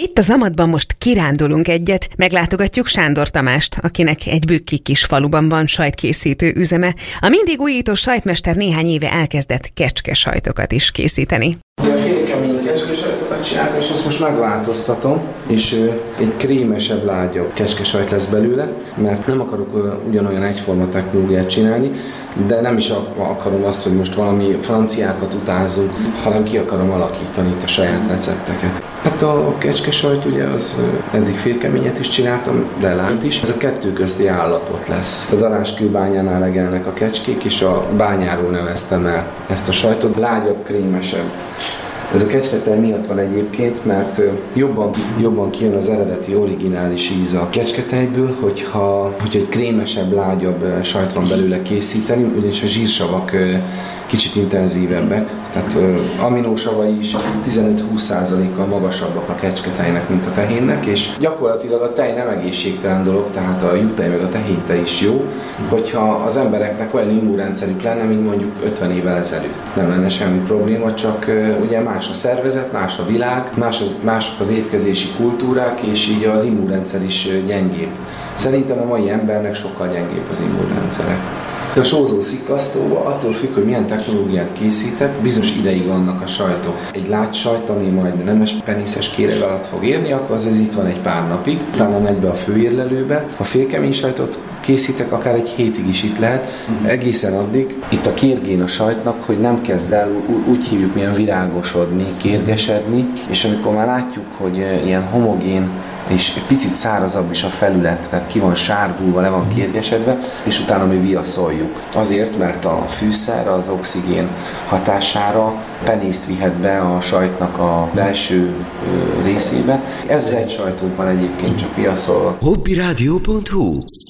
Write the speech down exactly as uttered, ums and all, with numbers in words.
Itt a Zamatban most kirándulunk egyet, meglátogatjuk Sándor Tamást, akinek egy bükki kis faluban van sajtkészítő üzeme. A mindig újító sajtmester néhány éve elkezdett kecskesajtokat is készíteni. A félkemény kecskesajtokat csináltam, és azt most megváltoztatom, és egy krémesebb, lágyabb kecskesajt lesz belőle, mert nem akarok ugyanolyan egyforma technológiát csinálni, de nem is akarom azt, hogy most valami franciákat utázunk, hanem ki akarom alakítani itt a saját recepteket. Hát a kecskesajt ugye az eddig félkeményet is csináltam, de lányt is. Ez a kettő közti állapot lesz. A Daráskőbányánál legelnek a kecskék, és a bányáról neveztem el ezt a sajtot. Lágyabb, krémesebb. Ez a kecsketej miatt van egyébként, mert jobban, jobban kijön az eredeti originális íz a kecsketejből, hogyha, hogyha egy krémesebb, lágyabb sajt van belőle készíteni, ugyanis a zsírsavak kicsit intenzívebbek, tehát aminósavai is tizenöt-húsz százalékkal magasabbak a kecsketejnek, mint a tehénnek, és gyakorlatilag a tej nem egészségtelen dolog, tehát a juhtej meg a tehéntej is jó, hogyha az embereknek olyan immunrendszerük lenne, mint mondjuk ötven évvel ezelőtt. Nem lenne semmi probléma, csak ugye más a szervezet, más a világ, más az, mások az étkezési kultúrák, és így az immunrendszer is gyengébb. Szerintem a mai embernek sokkal gyengébb az immunrendszere. A sózó szikkasztóba attól függ, hogy milyen technológiát készítek, bizonyos ideig vannak a sajtok. Egy lágy sajt, ami majd nemes penészes kéreg alatt fog érni, akkor az, az itt van egy pár napig, utána megy be a főérlelőbe. Ha félkemény sajtot készítek, akár egy hétig is itt lehet, uh-huh. egészen addig. Itt a kérgén a sajtnak, hogy nem kezd el, úgy hívjuk, milyen virágosodni, kérgesedni, és amikor már látjuk, hogy ilyen homogén, és egy picit szárazabb is a felület, tehát ki van sárgulva, le van kérgesedve, és utána mi viaszoljuk. Azért, mert a fűszer az oxigén hatására penészt vihet be a sajtnak a belső részébe. Ez egy sajtunk van egyébként csak viaszolva. hobbiradio pont hu